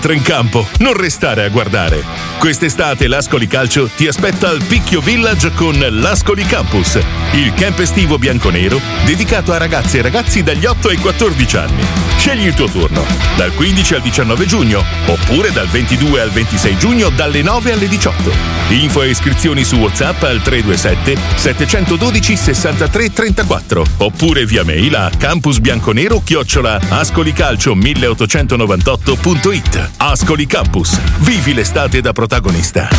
Entra in campo, non restare a guardare. Quest'estate l'Ascoli Calcio ti aspetta al Picchio Village con l'Ascoli Campus, il camp estivo bianconero dedicato a ragazze e ragazzi dagli 8 ai 14 anni. Scegli il tuo turno, dal 15 al 19 giugno, oppure dal 22 al 26 giugno dalle 9 alle 18. Info e iscrizioni su WhatsApp al 327 712 63 34, oppure via mail a campusbianconero@ascolicalcio1898.it. Ascoli Campus, vivi l'estate da protagonista.